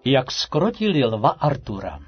jak zkrotili lva Artura.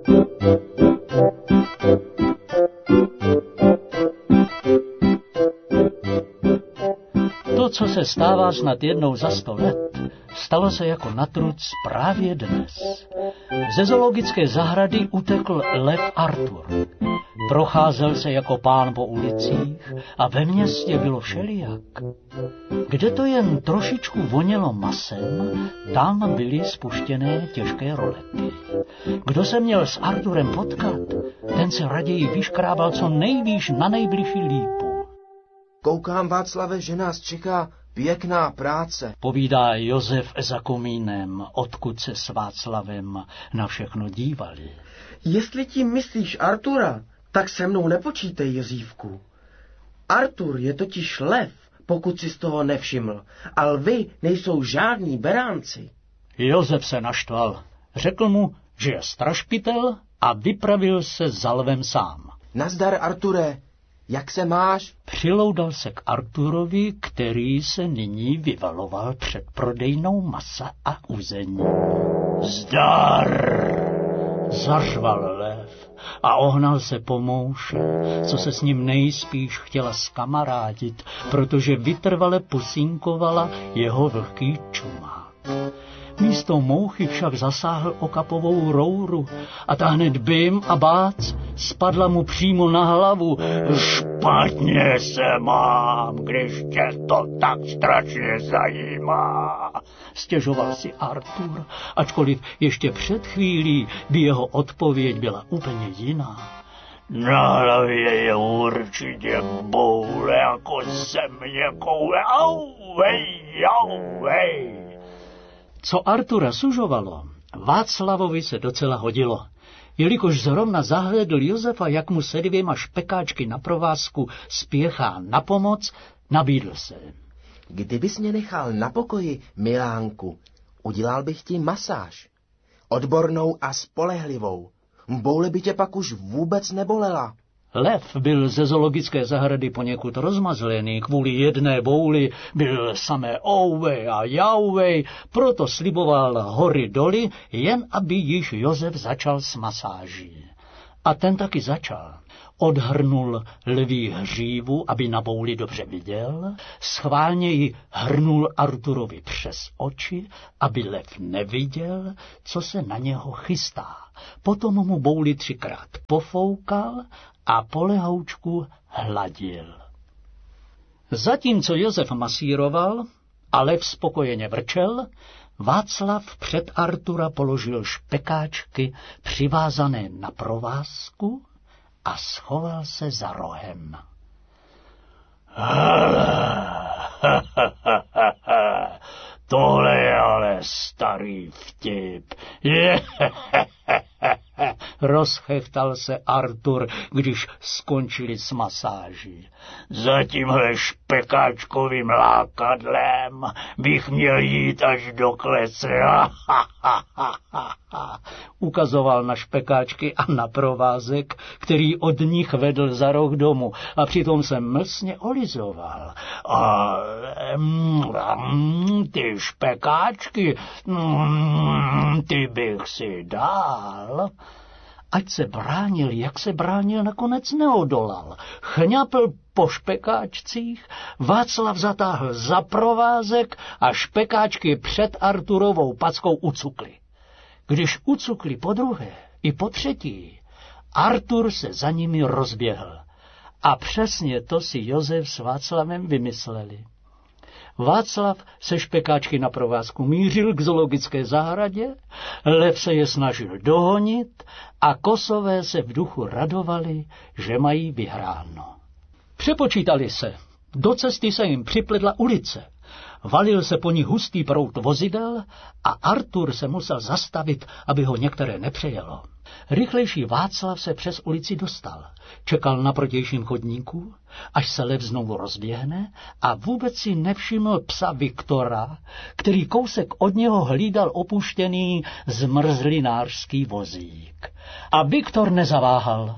To, co se stává snad jednou za 100 let, stalo se jako na truc právě dnes. Ze zoologické zahrady utekl lev Artur. Procházel se jako pán po ulicích a ve městě bylo všelijak. Kde to jen trošičku vonělo masem, tam byly spuštěné těžké rolety. Kdo se měl s Arturem potkat, ten se raději vyškrábal co nejvýš na nejbližší lípu. Koukám, Václave, že nás čeká pěkná práce, povídá Josef za komínem, odkud se s Václavem na všechno dívali. Jestli tím myslíš Artura, tak se mnou nepočítej, Jozívku. Artur je totiž lev, pokud si z toho nevšiml, a lvy nejsou žádní beránci. Josef se naštval. Řekl mu, že je strašpitel a vypravil se za lvem sám. Nazdar, Arture, jak se máš? Přiloudal se k Arturovi, který se nyní vyvaloval před prodejnou masa a uzení. Zdar! Zařval lev a ohnal se po mouše, co se s ním nejspíš chtěla skamarádit, protože vytrvale pusínkovala jeho vlhký čumák. Místo mouchy však zasáhl okapovou rouru a ta hned bym a bác spadla mu přímo na hlavu. Špatně se mám, když tě to tak strašně zajímá, stěžoval si Artur, ačkoliv ještě před chvílí by jeho odpověď byla úplně jiná. Na hlavě je určitě boule jako země koule. Auvej. Co Artura sužovalo, Václavovi se docela hodilo. Jelikož zrovna zahlédl Josefa, jak mu se 2 špekáčky na provázku spěchá na pomoc, nabídl se. Kdybys mě nechal na pokoji, Milánku, udělal bych ti masáž. Odbornou a spolehlivou. Boule by tě pak už vůbec nebolela. Lev byl ze zoologické zahrady poněkud rozmazlený, kvůli jedné bouli byl samé ouvej a jauvej, proto sliboval hory doly, jen aby již Josef začal s masáží. A ten taky začal. Odhrnul lví hřívu, aby na bouli dobře viděl, schválně ji hrnul Arturovi přes oči, aby lev neviděl, co se na něho chystá. Potom mu bouli 3krát pofoukal a po lehoučku hladil. Zatímco Josef masíroval a lev spokojeně vrčel, Václav před Artura položil špekáčky přivázané na provázku a schoval se za rohem. Tohle je ale starý vtip. Rozchechtal se Artur, když skončili s masáží. Za tímhle špekáčkovým lákadlem bych měl jít až do klece. Ukazoval na špekáčky a na provázek, který od nich vedl za roh domu, a přitom se mlsně olizoval. Ty špekáčky, ty bych si dal. Ať se bránil, jak se bránil, nakonec neodolal. Chňapl po špekáčcích, Václav zatáhl za provázek a špekáčky před Arturovou packou ucukli. Když ucukli po druhé i po třetí, Artur se za nimi rozběhl. A přesně to si Josef s Václavem vymysleli. Václav se špekáčky na provázku mířil k zoologické zahradě, lev se je snažil dohonit a kosové se v duchu radovali, že mají vyhráno. Přepočítali se. Do cesty se jim připletla ulice. Valil se po ní hustý proud vozidel a Artur se musel zastavit, aby ho některé nepřejelo. Rychlejší Václav se přes ulici dostal. Čekal na protějším chodníku, až se lev znovu rozběhne, a vůbec si nevšiml psa Viktora, který kousek od něho hlídal opuštěný zmrzlinářský vozík. A Viktor nezaváhal.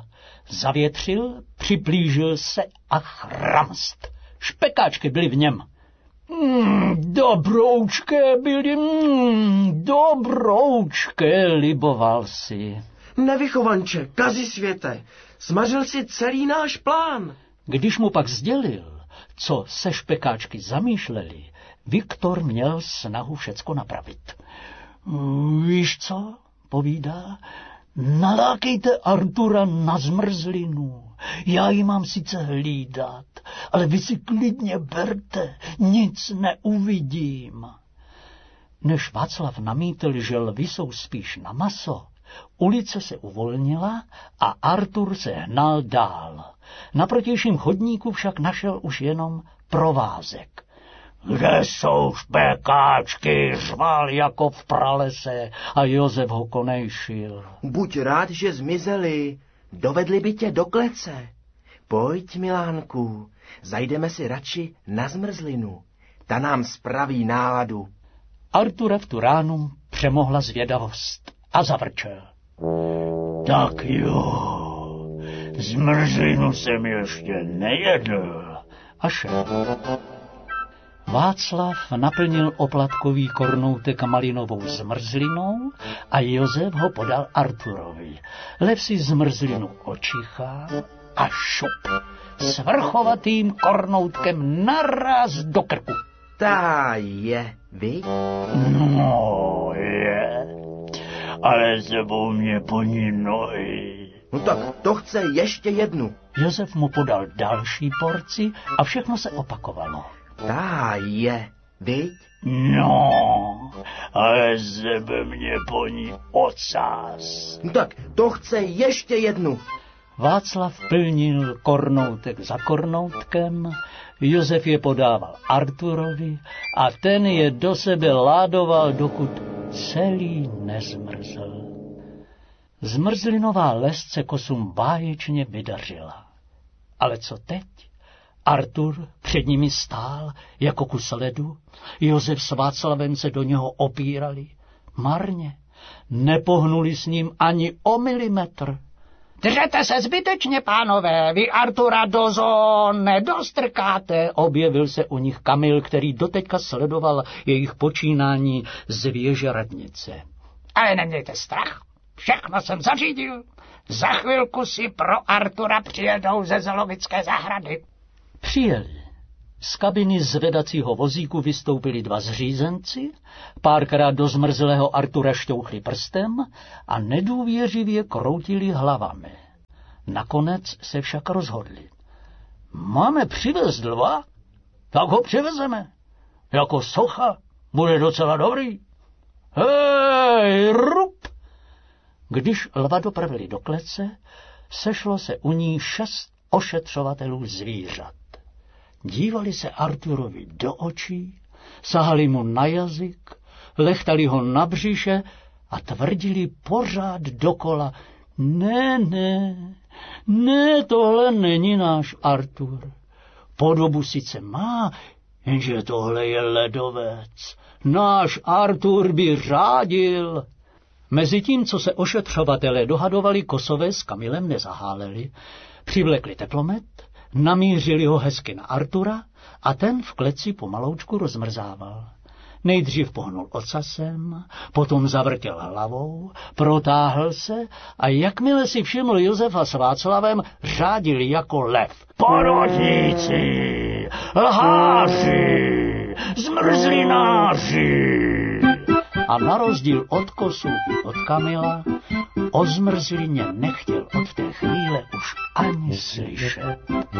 Zavětřil, připlížil se a chramst. Špekáčky byly v něm. Dobroučké byli, dobroučké, liboval si. Nevychovanče, kazisvěte, zmařil si celý náš plán. Když mu pak sdělil, co se špekáčky zamýšleli, Viktor měl snahu všecko napravit. Víš co, povídá, nalákejte Artura na zmrzlinu. Já ji mám sice hlídat, ale vy si klidně berte, nic neuvidím. Než Václav namítl, že lvi jsou spíš na maso, ulice se uvolnila a Artur se hnal dál. Na protějším chodníku však našel už jenom provázek. Kde jsou špekáčky, řval jako v pralese a Josef ho konejšil. Buď rád, že zmizeli, dovedli by tě do klece. Pojď, Milánku, zajdeme si radši na zmrzlinu. Ta nám spraví náladu. Artura v tu ránu přemohla zvědavost a zavrčel. Tak jo, zmrzlinu jsem ještě nejedl. A šel. Václav naplnil oplatkový kornoutek malinovou zmrzlinou a Josef ho podal Arturovi. Lev si zmrzlinu očichal a šup, svrchovatým kornoutkem naraz do krku. Ta je, viď? No je, ale sebou mě poní nohy. No tak to chce ještě jednu. Josef mu podal další porci a všechno se opakovalo. Ta je, viď? No, ale sebe mě poní ocas. No tak to chce ještě jednu. Václav plnil kornoutek za kornoutkem, Josef je podával Arturovi a ten je do sebe ládoval, dokud celý nezmrzl. Zmrzlinová lest se kosům báječně vydařila. Ale co teď? Artur před nimi stál jako kus ledu, Josef s Václavem se do něho opírali. Marně, nepohnuli s ním ani o milimetr. Držete se zbytečně, pánové, vy Artura do zón nedostrkáte, objevil se u nich Kamil, který doteďka sledoval jejich počínání z věže radnice. Ale nemějte strach, všechno jsem zařídil. Za chvilku si pro Artura přijedou ze zoologické zahrady. Přijeli. Z kabiny zvedacího vozíku vystoupili dva zřízenci, párkrát do zmrzlého Artura šťouchli prstem a nedůvěřivě kroutili hlavami. Nakonec se však rozhodli. Máme přivést lva? Tak ho přivezeme. Jako socha bude docela dobrý. Hej, rup! Když lva dopravili do klece, sešlo se u ní 6 ošetřovatelů zvířat. Dívali se Arturovi do očí, sahali mu na jazyk, lechtali ho na břiše a tvrdili pořád dokola: Ne, tohle není náš Artur. Podobu sice má, jenže tohle je ledovec. Náš Artur by řádil. Mezitím, co se ošetřovatelé dohadovali, Kosové s Kamilem nezaháleli. Přivlekli teplomet, namířili ho hezky na Artura a ten v kleci pomaloučku rozmrzával. Nejdřív pohnul ocasem, potom zavrtěl hlavou, protáhl se a jakmile si všiml Josefa s Václavem, řádil jako lev. Podvodníci, lháři, zmrzlináři! A na rozdíl od Kosu i od Kamila, o zmrzlině nechtěl od té chvíle už ani slyšet.